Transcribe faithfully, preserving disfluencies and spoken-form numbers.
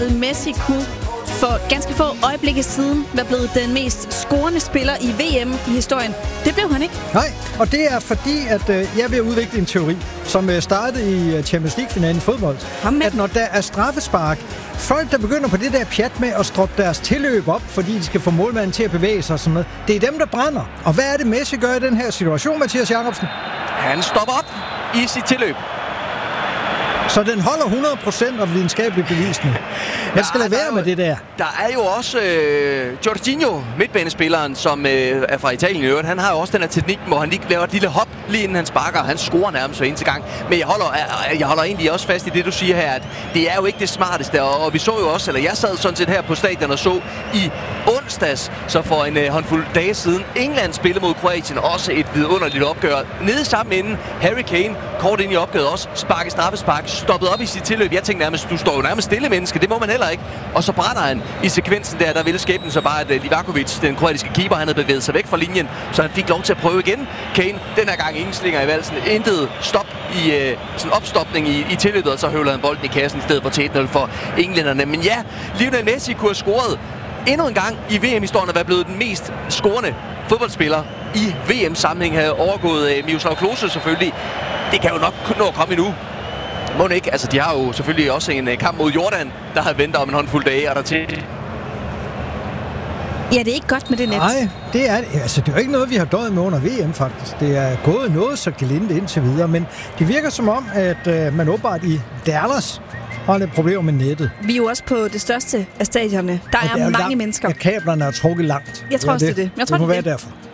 Lionel Messi kunne for ganske få øjeblikke siden være blevet den mest scorende spiller i V M i historien. Det blev han ikke. Nej, og det er fordi, at øh, jeg vil udvikle en teori, som øh, startede i Champions League-finalen i fodbold. At når der er straffespark, folk, der begynder på det der pjat med at stroppe deres tilløb op, fordi de skal få målmanden til at bevæge sig og sådan noget, det er dem, der brænder. Og hvad er det, Messi gør i den her situation, Mathias Jacobsen? Han stopper op i sit tilløb. Så den holder hundrede procent af videnskabelig bevisning. Jeg skal lade være med det der. Der er jo også øh, Jorginho, midtbanespilleren, som øh, er fra Italien i øvrigt. Han har jo også den her teknik, hvor han lige laver et lille hop, lige inden han sparker. Han scorer nærmest hver eneste gang. Men jeg holder, jeg holder egentlig også fast i det, du siger her, at det er jo ikke det smarteste. Og, og vi så jo også, eller jeg sad sådan set her på stadion og så i onsdags, så for en øh, håndfuld dage siden, England spillede mod Kroatien. Også et vidunderligt opgør. Nede sammen inden Harry Kane, kort ind i opgøret også, sparket straffespark, stoppet op i sit tilløb. Jeg tænkte nærmest, du står jo nærmest stille, menneske. Det må man heller ikke. Og så brænder han i sekvensen der, der ville skæbnen så bare, at Livakovic, den kroatiske keeper, han havde bevæget sig væk fra linjen, så han fik lov til at prøve igen. Kane, den her gang ingen slinger i valsen. Intet stop i øh, sådan opstopning i, i tilløbet, og så høvler han bolden i kassen i stedet for til et nul for englænderne. Men ja, Lionel Messi kunne have scoret endnu en gang i V M-historien og være blevet den mest scorende fodboldspiller i V M-sammenhæng, havde overgået øh, Miroslav Klose selvfølgelig. Det kan jo nok nå at komme endnu. Må ikke? Altså, de har jo selvfølgelig også en kamp mod Jordan, der har ventet om en håndfuld dage, og der til. Ja, det er ikke godt med det net. Nej, det er, altså, det er jo ikke noget, vi har døjet med under V M, faktisk. Det er gået noget så gelinde indtil videre, men det virker som om, at øh, man åbenbart i Dallas har lidt problemer med nettet. Vi er jo også på det største af stadionerne. Der er, er mange langt, mennesker. Ja, kablerne er trukket langt. Jeg tror også, det er det. Jeg tror, det må det være det. derfor.